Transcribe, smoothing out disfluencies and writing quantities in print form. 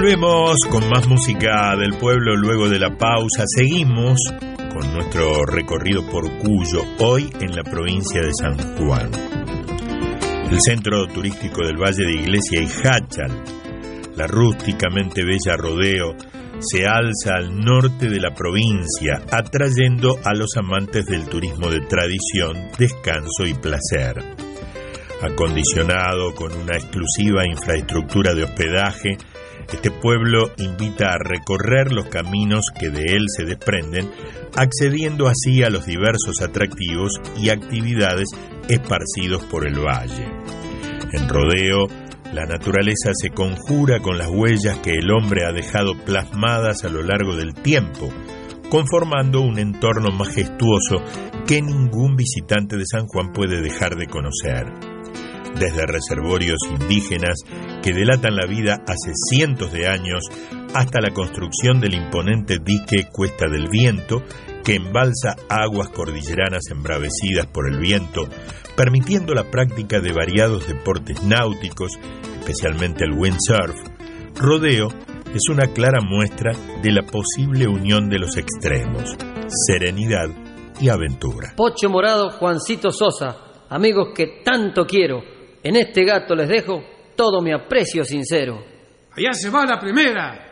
Volvemos con más música del pueblo luego de la pausa. Seguimos con nuestro recorrido por Cuyo, hoy en la provincia de San Juan. El centro turístico del Valle de Iglesia y Jáchal, la rústicamente bella Rodeo, se alza al norte de la provincia, atrayendo a los amantes del turismo de tradición, descanso y placer. Acondicionado con una exclusiva infraestructura de hospedaje, este pueblo invita a recorrer los caminos que de él se desprenden, accediendo así a los diversos atractivos y actividades esparcidos por el valle. En Rodeo, la naturaleza se conjura con las huellas que el hombre ha dejado plasmadas a lo largo del tiempo, conformando un entorno majestuoso que ningún visitante de San Juan puede dejar de conocer. Desde reservorios indígenas que delatan la vida hace cientos de años hasta la construcción del imponente dique Cuesta del Viento, que embalsa aguas cordilleranas embravecidas por el viento, permitiendo la práctica de variados deportes náuticos, especialmente el windsurf. Rodeo es una clara muestra de la posible unión de los extremos, serenidad y aventura. Pocho Morado, Juancito Sosa, amigos que tanto quiero, en este gato les dejo todo mi aprecio sincero. Allá se va la primera.